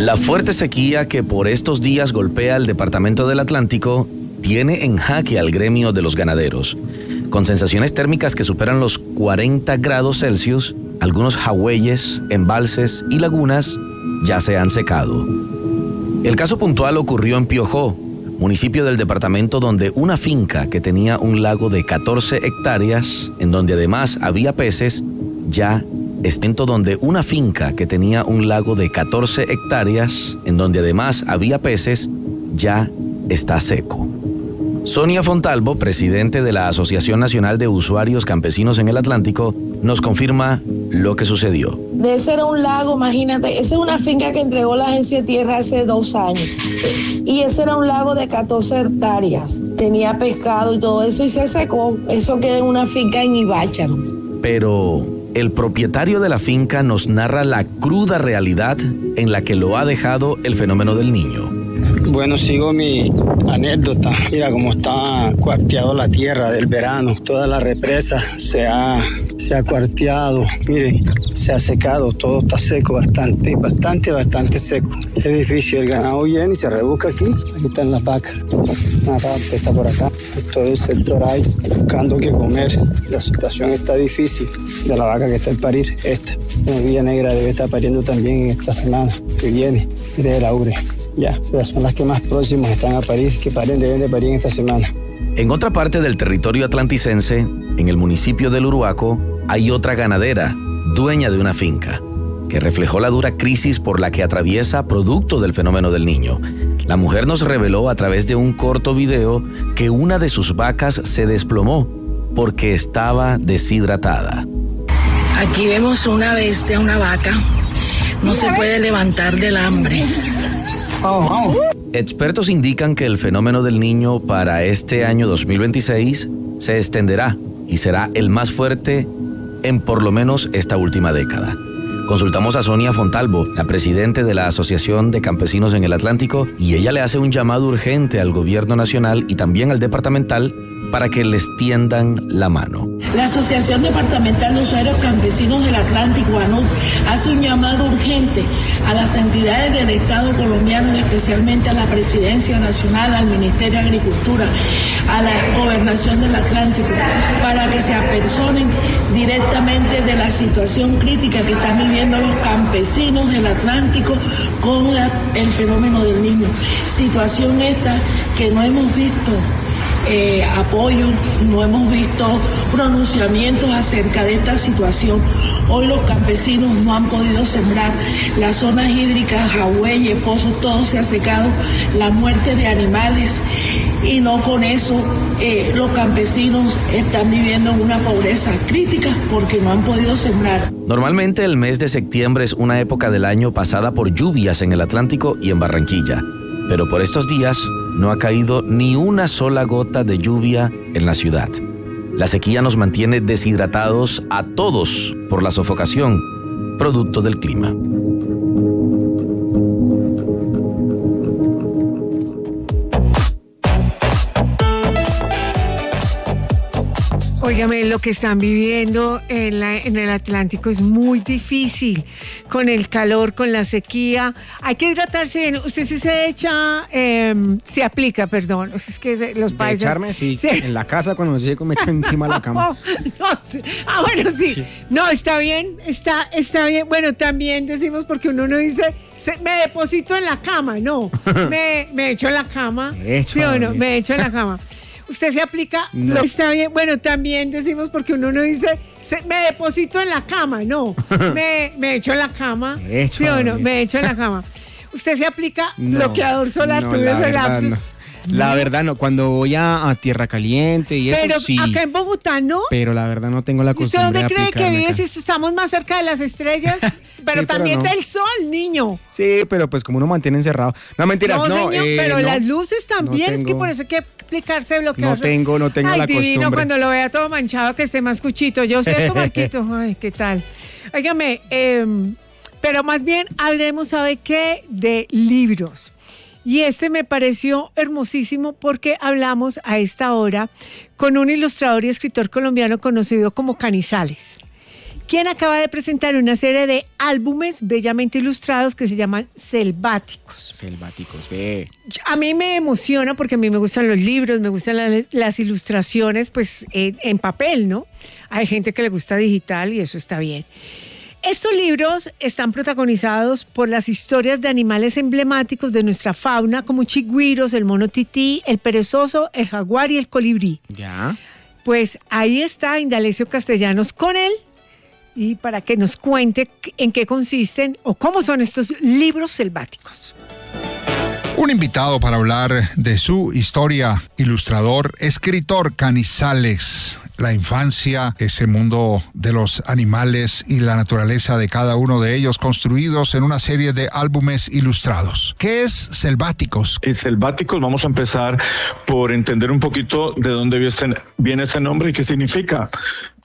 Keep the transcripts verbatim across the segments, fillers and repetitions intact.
La fuerte sequía que por estos días golpea el departamento del Atlántico tiene en jaque al gremio de los ganaderos. Con sensaciones térmicas que superan los cuarenta grados Celsius, algunos jagüeyes, embalses y lagunas ya se han secado. El caso puntual ocurrió en Piojó, municipio del departamento donde una finca que tenía un lago de catorce hectáreas, en donde además había peces, ya Estento donde una finca que tenía un lago de catorce hectáreas, en donde además había peces, ya está seco. Sonia Fontalvo, presidente de la Asociación Nacional de Usuarios Campesinos en el Atlántico, nos confirma lo que sucedió. De ese era un lago, imagínate, esa es una finca que entregó la Agencia de Tierra hace dos años. Y ese era un lago de catorce hectáreas. Tenía pescado y todo eso y se secó. Eso queda en una finca en Ibácharo. Pero el propietario de la finca nos narra la cruda realidad en la que lo ha dejado el fenómeno del Niño. Bueno, sigo mi anécdota. Mira cómo está cuarteado la tierra del verano. Toda la represa se ha, se ha cuarteado. Miren, se ha secado. Todo está seco, bastante, bastante, bastante seco. Es difícil. El ganado viene y se rebusca aquí. Aquí están las vacas. Una parte está por acá. Todo el sector hay buscando qué comer. La situación está difícil. De la vaca que está en parir, esta. La novilla negra debe estar pariendo también en esta semana que viene. De la ubre. Ya, son las que más próximas están a parir, que paren, deben de parir en esta semana. En otra parte del territorio atlanticense, en el municipio del Uruaco, hay otra ganadera, dueña de una finca, que reflejó la dura crisis por la que atraviesa producto del fenómeno del Niño. La mujer nos reveló a través de un corto video que una de sus vacas se desplomó porque estaba deshidratada. Aquí vemos una bestia, una vaca, no se puede levantar del hambre. Oh, oh. Expertos indican que el fenómeno del Niño para este año dos mil veintiséis se extenderá y será el más fuerte en por lo menos esta última década. Consultamos a Sonia Fontalvo, la presidente de la Asociación de Campesinos en el Atlántico, y ella le hace un llamado urgente al gobierno nacional y también al departamental para que les tiendan la mano. La Asociación Departamental de Usuarios Campesinos del Atlántico, ANUC, hace un llamado urgente a las entidades del Estado colombiano y especialmente a la Presidencia Nacional, al Ministerio de Agricultura, a la Gobernación del Atlántico, para que se apersonen directamente de la situación crítica que están viviendo los campesinos del Atlántico con la, el fenómeno del Niño. Situación esta que no hemos visto Eh, apoyo, no hemos visto pronunciamientos acerca de esta situación. Hoy los campesinos no han podido sembrar, las zonas hídricas, jagüeyes, pozos, todo se ha secado, la muerte de animales, y no con eso eh, los campesinos están viviendo en una pobreza crítica porque no han podido sembrar. Normalmente el mes de septiembre es una época del año pasada por lluvias en el Atlántico y en Barranquilla, pero por estos días no ha caído ni una sola gota de lluvia en la ciudad. La sequía nos mantiene deshidratados a todos por la sofocación, producto del clima. Óigame, lo que están viviendo en, la, en el Atlántico es muy difícil, con el calor, con la sequía. Hay que hidratarse bien. Usted sí se echa, eh, se aplica, perdón. Es que se, los paisas... De echarme, sí, se... en la casa cuando llego me echo encima de la cama. No, no, sí. Ah, bueno, sí. sí. No, está bien, está, está bien. Bueno, también decimos porque uno no dice, se, me deposito en la cama, no. me, me echo en la cama. Me echo, ¿sí o no? Me echo en la cama. Usted se aplica, no. Lo está bien. Bueno, también decimos porque uno no dice, se, me deposito en la cama, no. me, me echo en la cama. Me echo, ¿sí o no? Me echo en la cama. Usted se aplica no, bloqueador solar, no, tú ves el lapsus. No. La verdad no, cuando voy a, a Tierra Caliente y pero eso sí. Pero acá en Bogotá no. Pero la verdad no tengo la costumbre de ¿Usted dónde cree que vive acá. si estamos más cerca de las estrellas? Pero sí, también pero no. Del sol, niño. Sí, pero pues como uno mantiene encerrado. No, mentiras, no. No, señor, eh, pero no, las luces también, no tengo, es que por eso hay que aplicarse bloqueador. No tengo, no tengo Ay, la divino, costumbre. Cuando lo vea todo manchado, que esté más cuchito. Yo sé, Marquito. Ay, ¿qué tal? Óigame, eh, pero más bien hablemos, ¿sabe qué? De libros. Y este me pareció hermosísimo porque hablamos a esta hora con un ilustrador y escritor colombiano conocido como Canizales, quien acaba de presentar una serie de álbumes bellamente ilustrados que se llaman Selváticos. Selváticos, ve. A mí me emociona porque a mí me gustan los libros, me gustan la, las ilustraciones, pues eh, en papel, ¿no? Hay gente que le gusta digital y eso está bien. Estos libros están protagonizados por las historias de animales emblemáticos de nuestra fauna, como chigüiros, el mono tití, el perezoso, el jaguar y el colibrí. Ya. Pues ahí está Indalecio Castellanos con él, y para que nos cuente en qué consisten o cómo son estos libros selváticos. Un invitado para hablar de su historia, ilustrador, escritor Canizales. La infancia, ese mundo de los animales y la naturaleza de cada uno de ellos construidos en una serie de álbumes ilustrados. ¿Qué es Selváticos? En Selváticos vamos a empezar por entender un poquito de dónde viene ese nombre y qué significa.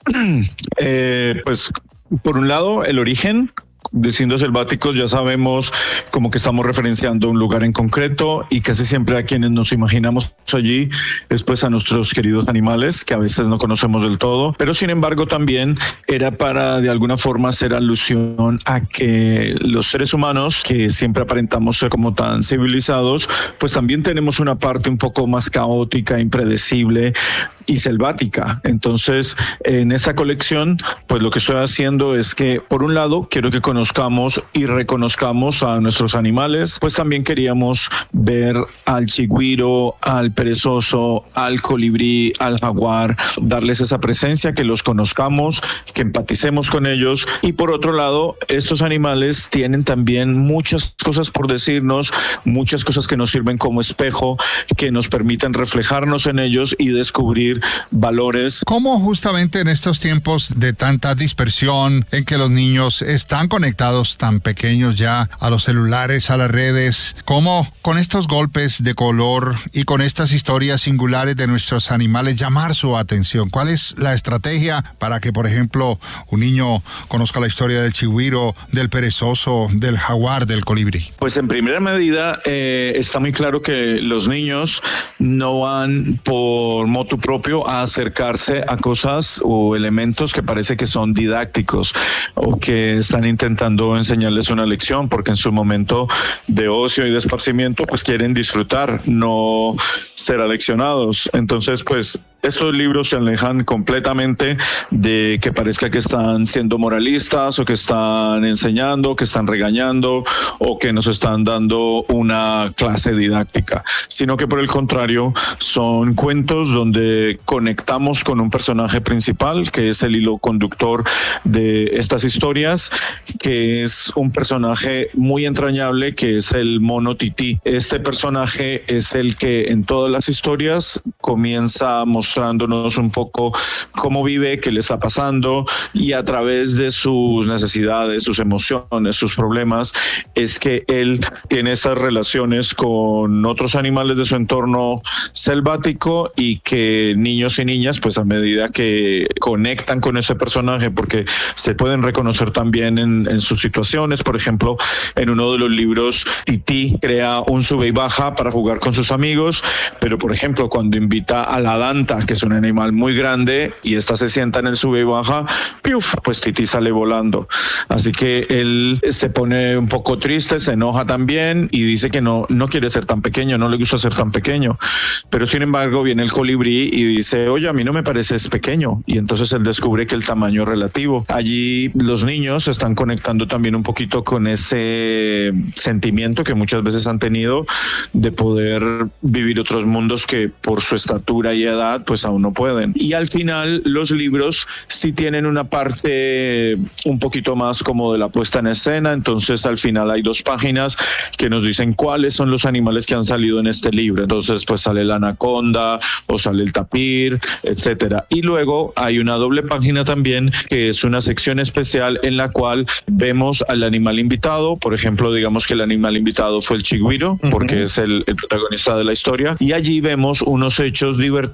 eh, pues, por un lado, el origen. Diciendo selváticos ya sabemos como que estamos referenciando un lugar en concreto, y casi siempre a quienes nos imaginamos allí es pues a nuestros queridos animales que a veces no conocemos del todo, pero sin embargo también era para de alguna forma hacer alusión a que los seres humanos, que siempre aparentamos ser como tan civilizados, pues también tenemos una parte un poco más caótica, impredecible y selvática. Entonces, en esta colección, pues lo que estoy haciendo es que, por un lado, quiero que conozcamos y reconozcamos a nuestros animales, pues también queríamos ver al chigüiro, al perezoso, al colibrí, al jaguar, darles esa presencia, que los conozcamos, que empaticemos con ellos. Y por otro lado, estos animales tienen también muchas cosas por decirnos, muchas cosas que nos sirven como espejo, que nos permiten reflejarnos en ellos y descubrir valores. ¿Cómo justamente en estos tiempos de tanta dispersión, en que los niños están conectados tan pequeños ya a los celulares, a las redes, cómo con estos golpes de color y con estas historias singulares de nuestros animales llamar su atención? ¿Cuál es la estrategia para que, por ejemplo, un niño conozca la historia del chigüiro, del perezoso, del jaguar, del colibrí? Pues en primera medida eh, está muy claro que los niños no van por motu propio a acercarse a cosas o elementos que parece que son didácticos o que están intentando enseñarles una lección, porque en su momento de ocio y de esparcimiento pues quieren disfrutar, no ser aleccionados. Entonces pues estos libros se alejan completamente de que parezca que están siendo moralistas o que están enseñando, que están regañando o que nos están dando una clase didáctica, sino que por el contrario son cuentos donde conectamos con un personaje principal, que es el hilo conductor de estas historias, que es un personaje muy entrañable, que es el mono tití. Este personaje es el que en todas las historias comienza a mostrándonos un poco cómo vive, qué le está pasando, y a través de sus necesidades, sus emociones, sus problemas, es que él tiene esas relaciones con otros animales de su entorno selvático, y que niños y niñas, pues a medida que conectan con ese personaje, porque se pueden reconocer también en, en sus situaciones. Por ejemplo, en uno de los libros, Tití crea un sube y baja para jugar con sus amigos, pero por ejemplo, cuando invita a la danta, que es un animal muy grande, y esta se sienta en el sube y baja, ¡piuf!, pues Tití sale volando. Así que él se pone un poco triste, se enoja también y dice que no, no quiere ser tan pequeño, no le gusta ser tan pequeño. Pero sin embargo viene el colibrí y dice, oye, a mí no me pareces pequeño. Y entonces él descubre que el tamaño es relativo. Allí los niños se están conectando también un poquito con ese sentimiento que muchas veces han tenido de poder vivir otros mundos que por su estatura y edad pues aún no pueden. Y al final los libros sí tienen una parte un poquito más como de la puesta en escena. Entonces al final hay dos páginas que nos dicen cuáles son los animales que han salido en este libro. Entonces pues sale la anaconda o sale el tapir, etcétera. Y luego hay una doble página también, que es una sección especial en la cual vemos al animal invitado. Por ejemplo, digamos que el animal invitado fue el chigüiro, uh-huh, porque es el, el protagonista de la historia, y allí vemos unos hechos divertidos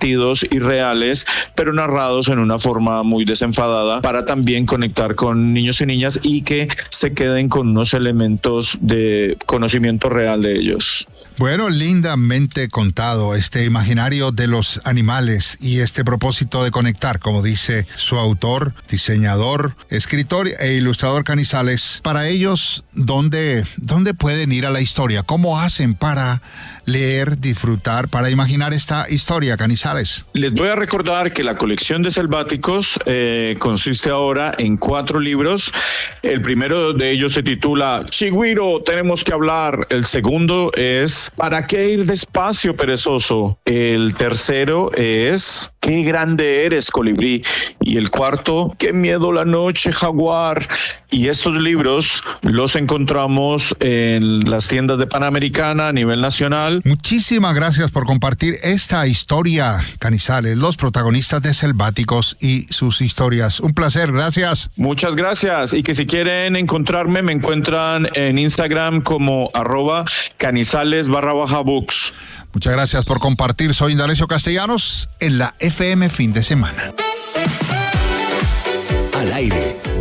hechos irreales, pero narrados en una forma muy desenfadada para también conectar con niños y niñas y que se queden con unos elementos de conocimiento real de ellos. Bueno, lindamente contado este imaginario de los animales y este propósito de conectar, como dice su autor, diseñador, escritor e ilustrador Canizales. Para ellos, ¿dónde, dónde pueden ir a la historia? ¿Cómo hacen para leer, disfrutar, para imaginar esta historia, Canizales? Les voy a recordar que la colección de Selváticos eh, consiste ahora en cuatro libros. El primero de ellos se titula Chigüiro, tenemos que hablar. El segundo es ¿Para qué ir despacio, perezoso? El tercero es Qué grande eres, colibrí. Y el cuarto, Qué miedo la noche, jaguar. Y estos libros los encontramos en las tiendas de Panamericana a nivel nacional. Muchísimas gracias por compartir esta historia, Canizales, los protagonistas de Selváticos y sus historias. Un placer, gracias. Muchas gracias. Y que si quieren encontrarme, me encuentran en Instagram como arroba canizales barra baja books. Muchas gracias por compartir. Soy Indalecio Castellanos en la F M Fin de Semana. Al aire